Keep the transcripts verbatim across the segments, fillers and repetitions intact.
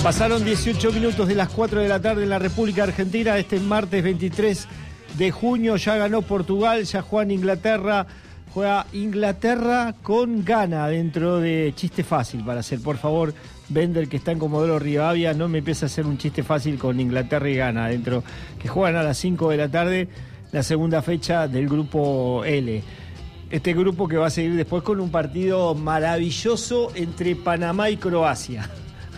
Pasaron dieciocho minutos de las cuatro de la tarde en la República Argentina. Este martes veintitrés de junio ya ganó Portugal, ya juega Inglaterra. Juega Inglaterra con Ghana dentro de chiste fácil para hacer. Por favor, Bender, que está en Comodoro Rivadavia, no me empiece a hacer un chiste fácil con Inglaterra y Ghana dentro, que juegan a las cinco de la tarde la segunda fecha del grupo L. Este grupo que va a seguir después con un partido maravilloso entre Panamá y Croacia.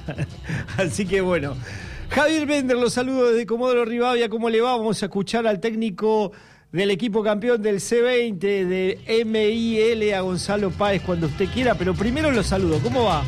Así que bueno, Javier Bender, los saludo desde Comodoro Rivadavia. ¿Cómo le va? Vamos a escuchar al técnico del equipo campeón del C veinte de M I L, a Gonzalo Páez, cuando usted quiera, pero primero los saludo. ¿Cómo va?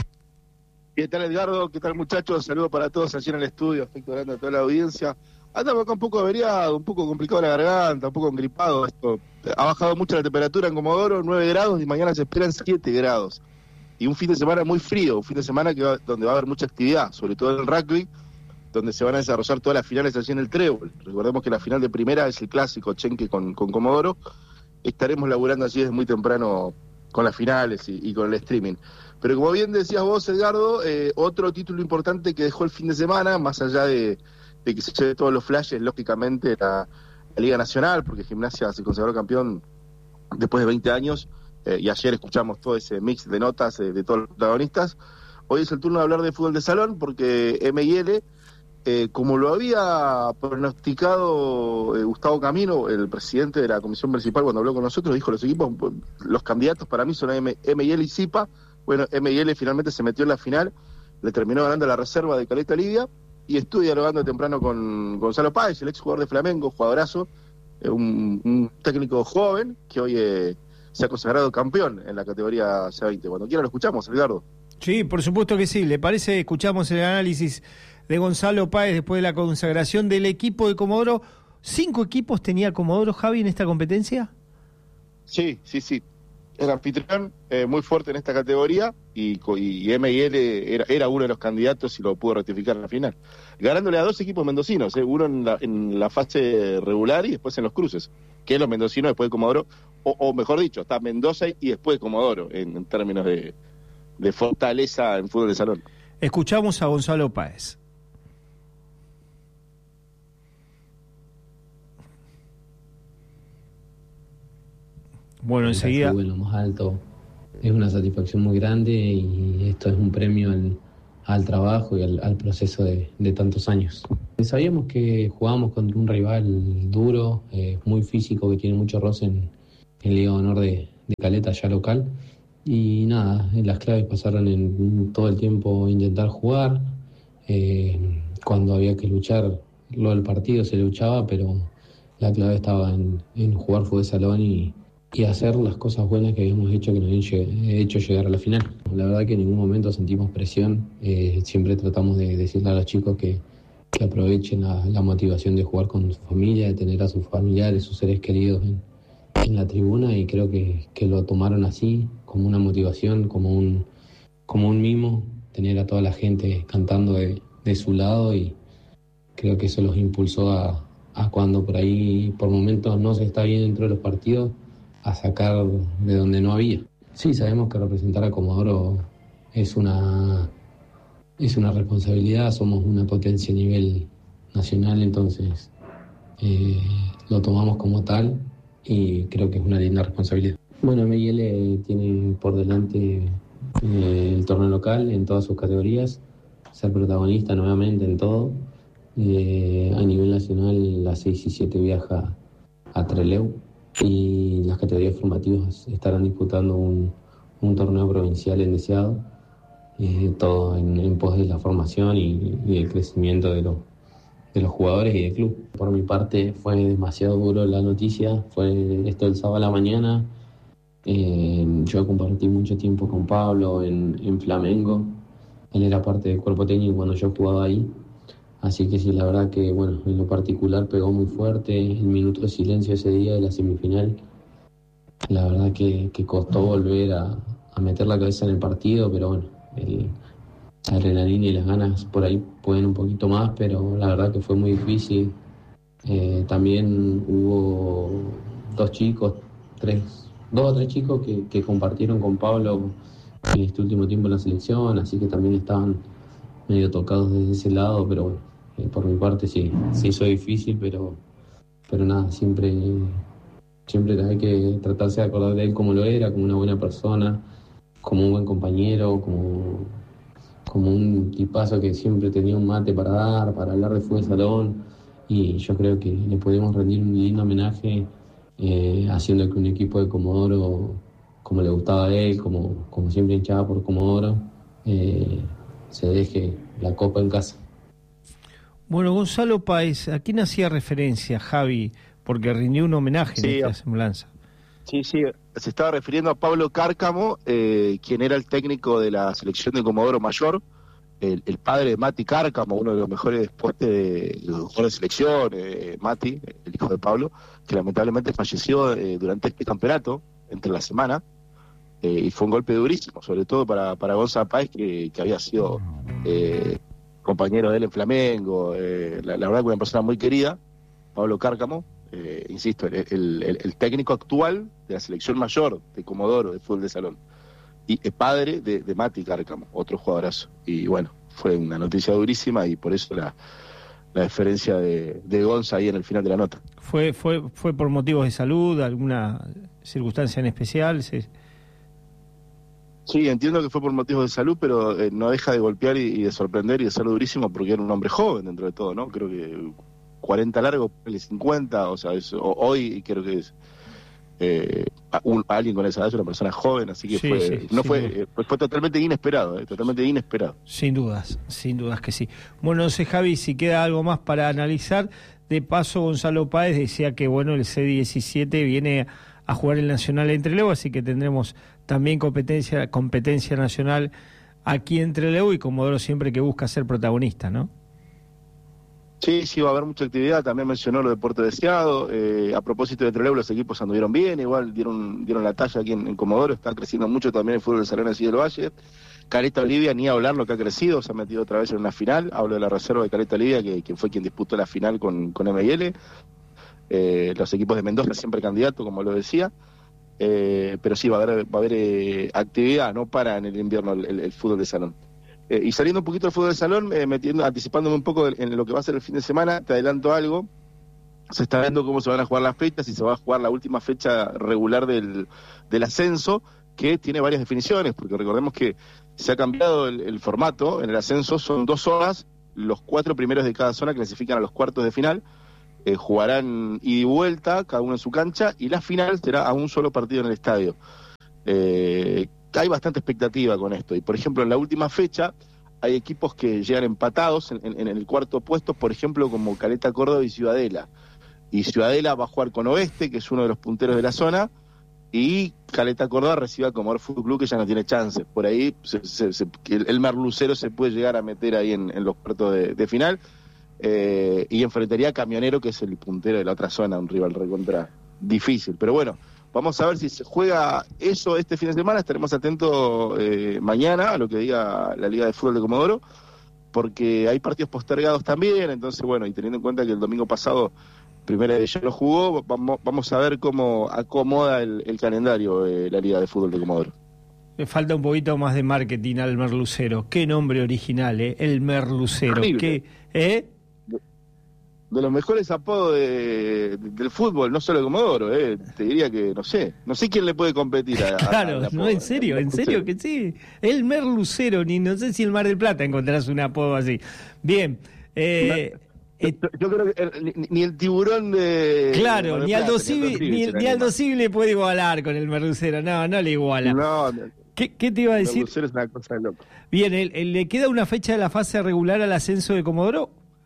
¿Qué tal, Edgardo? ¿Qué tal, muchachos? Saludos para todos allí en el estudio, afecto grande a toda la audiencia. Andamos acá un poco averiado, un poco complicado la garganta, un poco engripado esto. Ha bajado mucho la temperatura en Comodoro, nueve grados, y mañana se esperan siete grados. Y un fin de semana muy frío, un fin de semana que va, donde va a haber mucha actividad, sobre todo en el rugby, donde se van a desarrollar todas las finales allí en el Trébol. Recordemos que la final de primera es el clásico Chenque con, con Comodoro. Estaremos laburando allí desde muy temprano con las finales y, y con el streaming. Pero como bien decías vos, Edgardo, eh, otro título importante que dejó el fin de semana, más allá de, de que se lleve todos los flashes, lógicamente, la, la Liga Nacional, porque Gimnasia se consagró campeón después de veinte años, eh, y ayer escuchamos todo ese mix de notas eh, de todos los protagonistas. Hoy es el turno de hablar de fútbol de salón, porque M I L... Eh, como lo había pronosticado eh, Gustavo Camino, el presidente de la comisión municipal, cuando habló con nosotros, dijo: los equipos, los candidatos para mí son M I L y Zipa. Bueno, M I L finalmente se metió en la final, le terminó ganando la reserva de Caleta Lidia, y estuve dialogando temprano con Gonzalo Páez, el ex jugador de Flamengo, jugadorazo, eh, un, un técnico joven que hoy eh, se ha consagrado campeón en la categoría C veinte. Cuando quiera lo escuchamos, Edgardo. Sí, por supuesto que sí. ¿Le parece? Escuchamos el análisis de Gonzalo Páez después de la consagración del equipo de Comodoro. ¿Cinco equipos tenía Comodoro, Javi, en esta competencia? Sí, sí, sí. El anfitrión eh, muy fuerte en esta categoría, y, y M I L era, era uno de los candidatos y lo pudo ratificar en la final. Ganándole a dos equipos mendocinos, eh, uno en la, en la fase regular y después en los cruces, que es los mendocinos después de Comodoro, o, o mejor dicho, está Mendoza y después de Comodoro, en, en términos de, de fortaleza en fútbol de salón. Escuchamos a Gonzalo Páez. Bueno, enseguida. En lo más alto es una satisfacción muy grande, y esto es un premio al, al trabajo y al, al proceso de, de tantos años. Sabíamos que jugábamos contra un rival duro, eh, muy físico, que tiene mucho roce en, en Liga de Honor de, de Caleta, ya local. Y nada, las claves pasaron en todo el tiempo intentar jugar. Eh, cuando había que luchar, lo del partido se luchaba, pero la clave estaba en, en jugar fútbol de salón y y hacer las cosas buenas que habíamos hecho, que nos habían hecho llegar a la final. La verdad que en ningún momento sentimos presión, eh, siempre tratamos de decirle a los chicos que, que aprovechen la, la motivación de jugar con su familia, de tener a sus familiares, sus seres queridos en, en la tribuna, y creo que, que lo tomaron así, como una motivación, como un, como un mimo, tener a toda la gente cantando de, de su lado, y creo que eso los impulsó a, a cuando por ahí, por momentos no se está bien dentro de los partidos, a sacar de donde no había. Sí, sabemos que representar a Comodoro es una es una responsabilidad, somos una potencia a nivel nacional, entonces eh, lo tomamos como tal, y creo que es una linda responsabilidad. Bueno, M I L tiene por delante eh, el torneo local en todas sus categorías, ser protagonista nuevamente en todo. Eh, a nivel nacional, las seis y siete viaja a Trelew, y las categorías formativas estarán disputando un, un torneo provincial en Deseado, eh, todo en, en pos de la formación y, y el crecimiento de, lo, de los jugadores y del club. Por mi parte fue demasiado duro la noticia, fue esto el sábado a la mañana. Eh, yo compartí mucho tiempo con Pablo en, en Flamengo, él era parte del cuerpo técnico cuando yo jugaba ahí. Así que sí, la verdad que, bueno, en lo particular pegó muy fuerte el minuto de silencio ese día de la semifinal. La verdad que, que costó volver a, a meter la cabeza en el partido, pero bueno, el, la adrenalina y las ganas por ahí pueden un poquito más, pero la verdad que fue muy difícil. Eh, también hubo dos chicos, tres, dos o tres chicos que, que compartieron con Pablo en este último tiempo en la selección, así que también estaban medio tocados desde ese lado, pero bueno, eh, por mi parte sí, se hizo difícil, pero, pero nada, siempre, siempre hay que tratarse de acordar de él como lo era, como una buena persona, como un buen compañero, como, como un tipazo que siempre tenía un mate para dar, para hablar de fútbol de salón, y yo creo que le podemos rendir un lindo homenaje eh, haciendo que un equipo de Comodoro, como le gustaba a él, como, como siempre hinchaba por Comodoro, eh, se deje la copa en casa. Bueno, Gonzalo Páez, ¿a quién hacía referencia, Javi? Porque rindió un homenaje sí, en esta semblanza. Sí, sí, se estaba refiriendo a Pablo Cárcamo, eh, quien era el técnico de la selección de Comodoro Mayor, el, el padre de Mati Cárcamo, uno de los mejores deportes de, de los jugadores de selección, eh, Mati, el hijo de Pablo, que lamentablemente falleció eh, durante este campeonato, entre la semana, eh, y fue un golpe durísimo, sobre todo para, para Gonzalo Páez, que, que había sido eh, compañero de él en Flamengo, eh, la, la verdad que una persona muy querida, Pablo Cárcamo. Eh, insisto, el, el, el técnico actual de la selección mayor de Comodoro, de fútbol de salón, y el padre de, de Mati Cárcamo, otro jugadorazo. Y bueno, fue una noticia durísima y por eso la, la diferencia de, de Gonza ahí en el final de la nota. ¿Fue fue fue por motivos de salud, alguna circunstancia en especial? ¿Sí? Sí, entiendo que fue por motivos de salud, pero eh, no deja de golpear y, y de sorprender y de ser durísimo porque era un hombre joven dentro de todo, ¿no? Creo que cuarenta largos, cincuenta, o sea, es, o, hoy creo que es eh, un, alguien con esa edad es una persona joven, así que sí, fue, sí, no fue, duda. eh, fue, fue totalmente inesperado, eh, totalmente inesperado. Sin dudas, sin dudas que sí. Bueno, no sé, Javi, si queda algo más para analizar. De paso, Gonzalo Páez decía que, bueno, el C diecisiete viene a jugar el Nacional en Trelew, así que tendremos también competencia, competencia nacional aquí en Trelew y Comodoro siempre que busca ser protagonista, ¿no? Sí, sí, va a haber mucha actividad, también mencionó lo de Puerto Deseado, eh, a propósito de Trelew, los equipos anduvieron bien, igual dieron dieron la talla aquí en, en Comodoro, está creciendo mucho también el fútbol de salón así del Valle. Caleta Olivia, ni hablar lo que ha crecido, se ha metido otra vez en una final, hablo de la reserva de Caleta Olivia, que, que fue quien disputó la final con, con M y L, eh, los equipos de Mendoza siempre candidato, como lo decía, eh, pero sí, va a haber, va a haber eh, actividad, no para en el invierno el, el, el fútbol de salón. Eh, y saliendo un poquito del fútbol de salón, eh, metiendo, anticipándome un poco en lo que va a ser el fin de semana, te adelanto algo. Se está viendo cómo se van a jugar las fechas y se va a jugar la última fecha regular del, del ascenso, que tiene varias definiciones, porque recordemos que se ha cambiado el, el formato. En el ascenso son dos zonas, los cuatro primeros de cada zona clasifican a los cuartos de final, eh, jugarán ida y vuelta, cada uno en su cancha, y la final será a un solo partido en el estadio. Eh, hay bastante expectativa con esto, y por ejemplo en la última fecha hay equipos que llegan empatados en, en, en el cuarto puesto, por ejemplo como Caleta Córdoba y Ciudadela, y Ciudadela va a jugar con Oeste, que es uno de los punteros de la zona, y Caleta Córdoba recibe a Comodoro Fútbol Club, que ya no tiene chances. Por ahí se, se, se, el, el Merlucero se puede llegar a meter ahí en, en los cuartos de, de final, eh, y enfrentaría a Camionero, que es el puntero de la otra zona, un rival recontra difícil, pero bueno, vamos a ver si se juega eso este fin de semana. Estaremos atentos eh, mañana a lo que diga la Liga de Fútbol de Comodoro, porque hay partidos postergados también. Entonces, bueno, y teniendo en cuenta que el domingo pasado Primera División lo jugó, vamos, vamos a ver cómo acomoda el, el calendario eh, la Liga de Fútbol de Comodoro. Le falta un poquito más de marketing al Merlucero. Qué nombre original, ¿eh? El Merlucero. ¿Qué, eh? De los mejores apodos de, de, del fútbol, no solo de Comodoro, eh. Te diría que, no sé, no sé quién le puede competir a, claro, a, a no, en serio, en serio que sí. El Merlucero, ni no sé si en Mar del Plata encontrarás un apodo así. Bien. Eh, no, yo, yo creo que el, ni, ni el tiburón de... Claro, de ni Aldo Civi, ni, ni Aldo Civi le puede igualar con el Merlucero, no, no le iguala. No, no. ¿Qué, ¿Qué te iba a decir? El Merlucero es una cosa de loco. Bien, ¿el, el, ¿le queda una fecha de la fase regular al ascenso de Comodoro?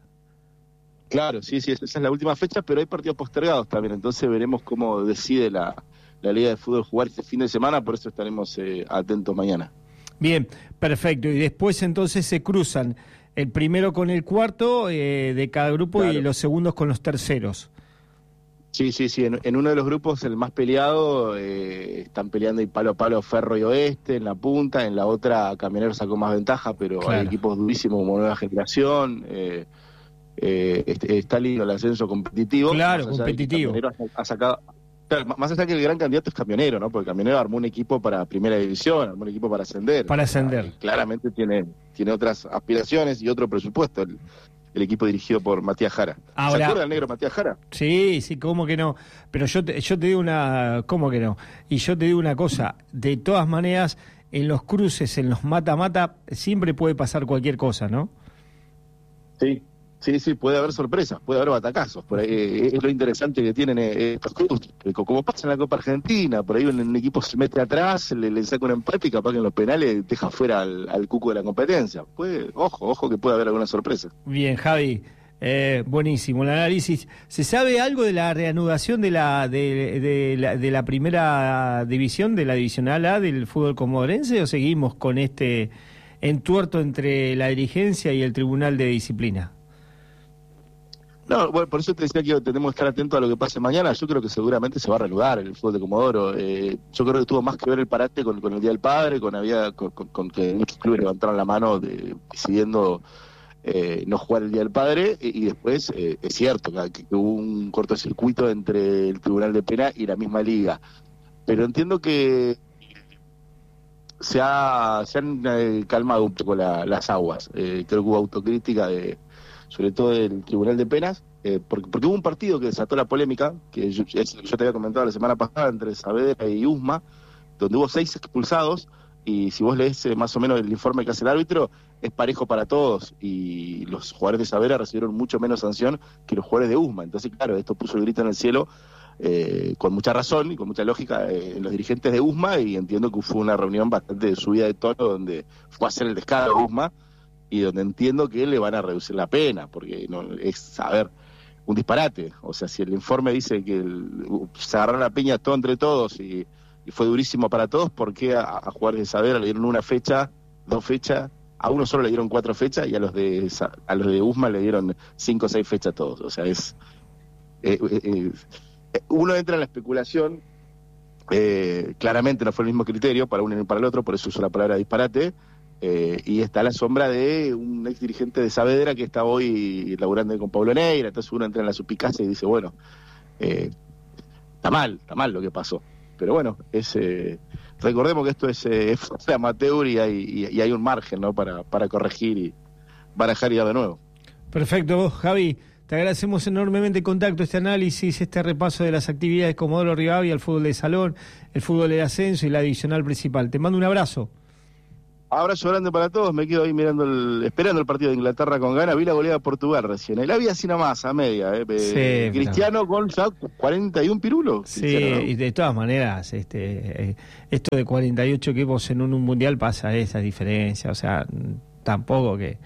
Claro, sí, sí, esa es la última fecha, pero hay partidos postergados también, entonces veremos cómo decide la, la Liga de Fútbol jugar este fin de semana, por eso estaremos eh, atentos mañana. Bien, perfecto, y después entonces se cruzan el primero con el cuarto eh, de cada grupo, claro, y los segundos con los terceros. Sí, sí, sí, en, en uno de los grupos, el más peleado, eh, están peleando y palo a palo Ferro y Oeste en la punta, en la otra Camionero sacó más ventaja, pero claro, hay equipos durísimos como Nueva Generación, eh, Eh, está lindo el ascenso competitivo. Claro, competitivo. Ha sacado, Claro, más allá que el gran candidato es Camionero, ¿no? Porque Camionero armó un equipo para Primera División, armó un equipo para ascender. Para ascender. Y claramente tiene, tiene otras aspiraciones y otro presupuesto el, el equipo dirigido por Matías Jara. Ahora, ¿se acuerda del negro Matías Jara? Sí, sí, cómo que no. Pero yo te, yo te digo una... ¿Cómo que no? Y yo te digo una cosa. De todas maneras, en los cruces, en los mata-mata, siempre puede pasar cualquier cosa, ¿no? Sí. Sí, sí, puede haber sorpresas, puede haber batacazos. Por ahí, eh, es lo interesante que tienen eh, estos clubes. Eh, como pasa en la Copa Argentina, por ahí un, un equipo se mete atrás, le, le saca un empate y capaz que en los penales deja fuera al, al cuco de la competencia. Puede, ojo, ojo que puede haber alguna sorpresa. Bien, Javi, eh, buenísimo el análisis. ¿Se sabe algo de la reanudación de la de, de, la, de la primera división, de la divisional A del fútbol comodorense, o seguimos con este entuerto entre la dirigencia y el Tribunal de Disciplina? No, bueno, por eso te decía que tenemos que estar atentos a lo que pase mañana. Yo creo que seguramente se va a reanudar el fútbol de Comodoro. Eh, yo creo que tuvo más que ver el parate con, con el Día del Padre, con había con, con, con que muchos clubes levantaron la mano de, decidiendo eh, no jugar el Día del Padre, y, y después eh, es cierto que, que hubo un cortocircuito entre el Tribunal de Pena y la misma liga. Pero entiendo que se, ha, se han eh, calmado un poco la, las aguas. Eh, creo que hubo autocrítica de sobre todo del Tribunal de Penas, eh, porque, porque hubo un partido que desató la polémica, que yo, es, yo te había comentado la semana pasada, entre Saavedra y Usma, donde hubo seis expulsados, y si vos lees eh, más o menos el informe que hace el árbitro, es parejo para todos, y los jugadores de Saavedra recibieron mucho menos sanción que los jugadores de Usma. Entonces, claro, esto puso el grito en el cielo, eh, con mucha razón y con mucha lógica eh, en los dirigentes de Usma, y entiendo que fue una reunión bastante de subida de tono, donde fue a hacer el descargo de Usma, y donde entiendo que le van a reducir la pena, porque no es, a ver, un disparate. O sea, si el informe dice que el, se agarraron la piña todo entre todos y, y fue durísimo para todos, ¿por qué a, a jugadores de Saavedra le dieron una fecha, dos fechas, a uno solo le dieron cuatro fechas y a los de a los de Usma le dieron cinco o seis fechas a todos? O sea, es eh, eh, eh, uno entra en la especulación. Eh, claramente no fue el mismo criterio para uno y para el otro, por eso uso la palabra disparate. Eh, y está a la sombra de un ex dirigente de Saavedra que está hoy laburando con Pablo Neira. Entonces uno entra en la suspicacia y dice, bueno, eh, está mal, está mal lo que pasó. Pero bueno, es eh, recordemos que esto es, eh, es amateur y hay, y, y hay un margen, ¿no? para, para corregir y barajar y dar de nuevo. Perfecto, Javi. Te agradecemos enormemente el contacto, este análisis, este repaso de las actividades de Comodoro Rivadavia, el fútbol de salón, el fútbol de ascenso y la divisional principal. Te mando un abrazo. Abrazo grande para todos, me quedo ahí mirando el, esperando el partido de Inglaterra con ganas. Vi la goleada de Portugal recién, él había así nomás, a media, eh. Sí, Cristiano pero... con ya cuarenta y un pirulos. Sí, ¿no? Y de todas maneras, este eh, esto de cuarenta y ocho equipos en un, un mundial pasa esa diferencia, o sea, tampoco que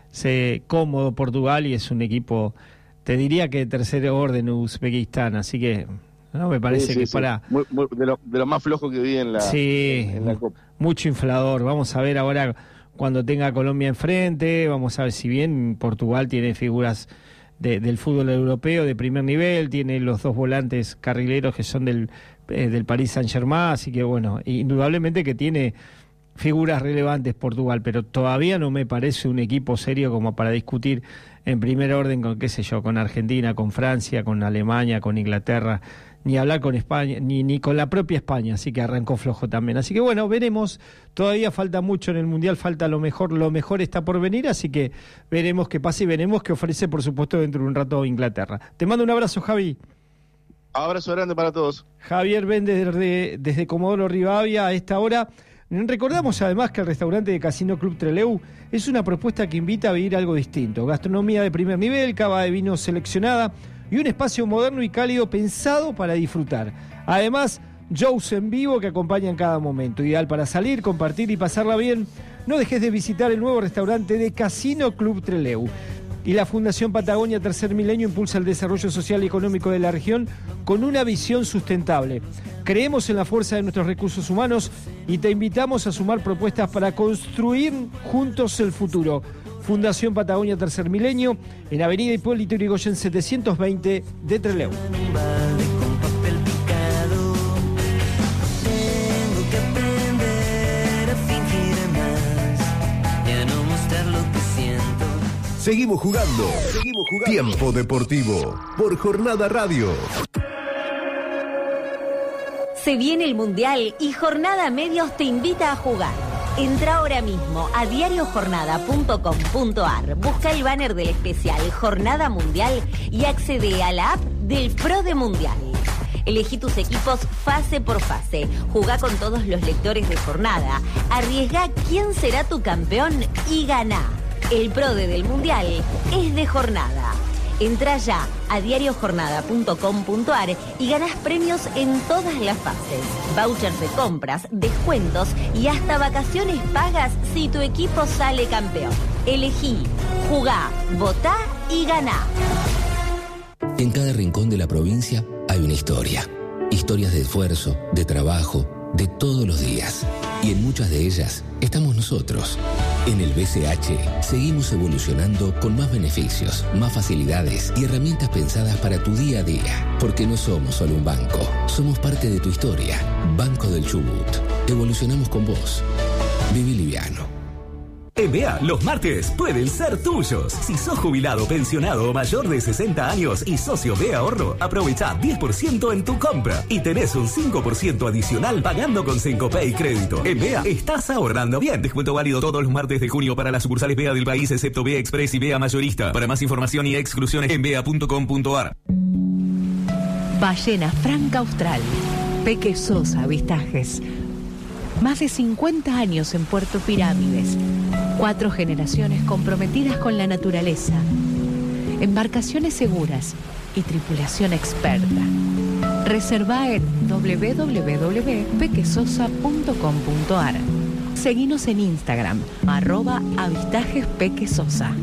se cómodo Portugal y es un equipo, te diría que de tercer orden Uzbekistán, así que no me parece sí, sí, que sí. para muy, muy, de, lo, de lo más flojo que vi en la, sí, en, en la Copa. Mucho inflador. Vamos a ver ahora cuando tenga a Colombia enfrente, vamos a ver, si bien Portugal tiene figuras de, del fútbol europeo de primer nivel, tiene los dos volantes carrileros que son del, eh, del Paris Saint-Germain, así que bueno, indudablemente que tiene figuras relevantes Portugal, pero todavía no me parece un equipo serio como para discutir en primer orden con, qué sé yo, con Argentina, con Francia, con Alemania, con Inglaterra, ni hablar con España, ni, ni con la propia España, así que arrancó flojo también. Así que bueno, veremos, todavía falta mucho en el Mundial, falta lo mejor, lo mejor está por venir, así que veremos qué pasa y veremos qué ofrece, por supuesto, dentro de un rato Inglaterra. Te mando un abrazo, Javi. Abrazo grande para todos. Javier Méndez desde, desde Comodoro Rivadavia a esta hora. Recordamos además que el restaurante de Casino Club Trelew es una propuesta que invita a vivir algo distinto. Gastronomía de primer nivel, cava de vino seleccionada y un espacio moderno y cálido pensado para disfrutar. Además, shows en vivo que acompañan cada momento. Ideal para salir, compartir y pasarla bien. No dejes de visitar el nuevo restaurante de Casino Club Trelew. Y la Fundación Patagonia Tercer Milenio impulsa el desarrollo social y económico de la región con una visión sustentable. Creemos en la fuerza de nuestros recursos humanos y te invitamos a sumar propuestas para construir juntos el futuro. Fundación Patagonia Tercer Milenio, en Avenida Hipólito Yrigoyen setecientos veinte de Trelew. Seguimos jugando. Seguimos jugando. Tiempo Deportivo por Jornada Radio. Se viene el Mundial y Jornada Medios te invita a jugar. Entra ahora mismo a diario jornada punto com punto ar, busca el banner del especial Jornada Mundial y accede a la app del Pro de Mundial. Elegí tus equipos fase por fase, jugá con todos los lectores de jornada, arriesgá quién será tu campeón y ganá. El Pro de del Mundial es de jornada. Entra ya a diario jornada punto com punto ar y ganás premios en todas las fases. Vouchers de compras, descuentos y hasta vacaciones pagas si tu equipo sale campeón. Elegí, jugá, votá y ganá. En cada rincón de la provincia hay una historia. Historias de esfuerzo, de trabajo, de todos los días. Y en muchas de ellas estamos nosotros. En el B C H seguimos evolucionando con más beneficios, más facilidades y herramientas pensadas para tu día a día. Porque no somos solo un banco, somos parte de tu historia. Banco del Chubut. Evolucionamos con vos. Viví liviano. En B E A, los martes pueden ser tuyos. Si sos jubilado, pensionado o mayor de sesenta años y socio de Ahorro, aprovecha diez por ciento en tu compra y tenés un cinco por ciento adicional pagando con Cencopay Crédito. En B E A estás ahorrando bien. Descuento válido todos los martes de junio para las sucursales B E A del país, excepto B E A Express y B E A Mayorista. Para más información y exclusiones en B E A punto com punto ar. Ballena Franca Austral. Peque Sosa Avistajes. Más de cincuenta años en Puerto Pirámides. Cuatro generaciones comprometidas con la naturaleza. Embarcaciones seguras y tripulación experta. Reserva en doble u doble u doble u punto pequesosa punto com punto ar. Seguinos en Instagram, arroba avistajes pequesosa.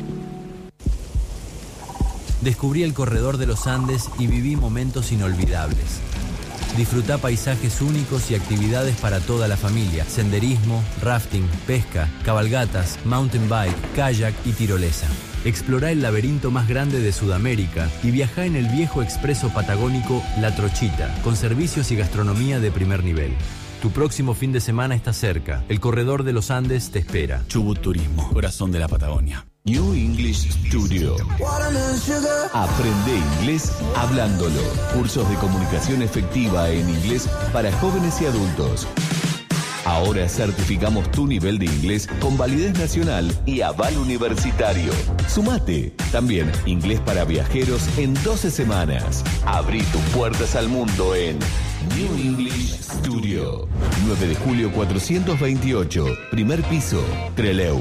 Descubrí el corredor de los Andes y viví momentos inolvidables. Disfrutá paisajes únicos y actividades para toda la familia. Senderismo, rafting, pesca, cabalgatas, mountain bike, kayak y tirolesa. Explorá el laberinto más grande de Sudamérica y viajá en el viejo expreso patagónico La Trochita, con servicios y gastronomía de primer nivel. Tu próximo fin de semana está cerca. El corredor de los Andes te espera. Chubut Turismo, corazón de la Patagonia. New English Studio. Aprende inglés hablándolo. Cursos de comunicación efectiva en inglés para jóvenes y adultos. Ahora certificamos tu nivel de inglés con validez nacional y aval universitario. Sumate. También inglés para viajeros en doce semanas. Abrí tus puertas al mundo en New English Studio. nueve de julio cuatrocientos veintiocho. Primer piso. Trelew.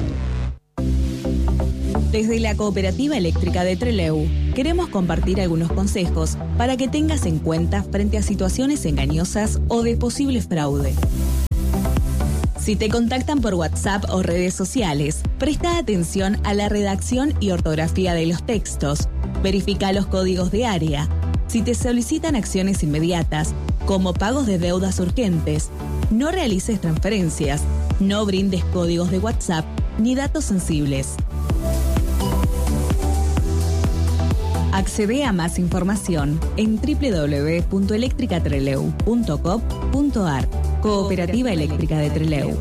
Desde la Cooperativa Eléctrica de Trelew, queremos compartir algunos consejos para que tengas en cuenta frente a situaciones engañosas o de posible fraude. Si te contactan por WhatsApp o redes sociales, presta atención a la redacción y ortografía de los textos, verifica los códigos de área. Si te solicitan acciones inmediatas, como pagos de deudas urgentes, no realices transferencias, no brindes códigos de WhatsApp ni datos sensibles. Accede a más información en doble u doble u doble u punto electricatreleu punto com punto ar. Cooperativa Eléctrica de Trelew.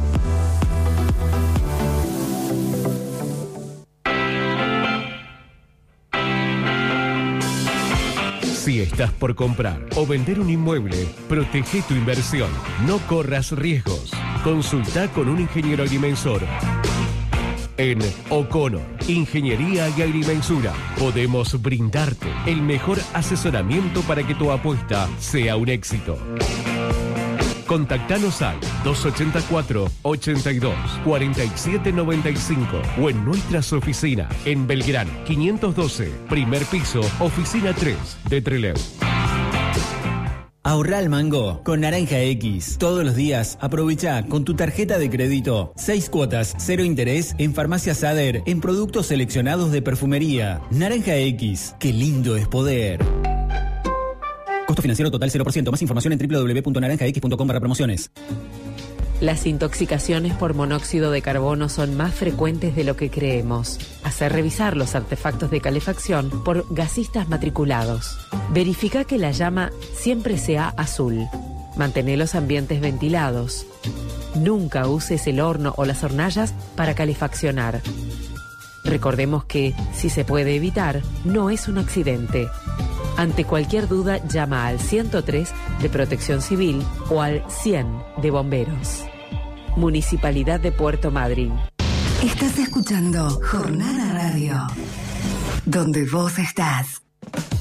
Si estás por comprar o vender un inmueble, protege tu inversión. No corras riesgos. Consulta con un ingeniero agrimensor. En O'Connor, Ingeniería y Agrimensura, podemos brindarte el mejor asesoramiento para que tu apuesta sea un éxito. Contactanos al dos ochenta y cuatro, ochenta y dos, cuarenta y siete noventa y cinco o en nuestras oficinas en Belgrano quinientos doce, primer piso, oficina tres de Trelew. Ahorrá al mango con Naranja X. Todos los días aprovecha con tu tarjeta de crédito seis cuotas, cero interés en Farmacia Sader en productos seleccionados de perfumería. Naranja X, qué lindo es poder. Costo financiero total cero por ciento. Más información en doble u doble u doble u punto naranja x punto com barra promociones. Las intoxicaciones por monóxido de carbono son más frecuentes de lo que creemos. Hacer revisar los artefactos de calefacción por gasistas matriculados. Verifica que la llama siempre sea azul. Mantén los ambientes ventilados. Nunca uses el horno o las hornallas para calefaccionar. Recordemos que, si se puede evitar, no es un accidente. Ante cualquier duda, llama al ciento tres de Protección Civil o al cien de Bomberos. Municipalidad de Puerto Madryn. Estás escuchando Jornada Radio, donde vos estás.